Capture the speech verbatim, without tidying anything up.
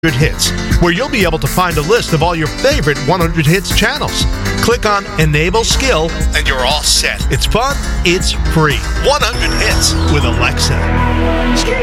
Hits, where you'll be able to find a list of all your favorite one hundred Hits channels. Click on Enable Skill, and you're all set. It's fun, it's free. one hundred Hits with Alexa.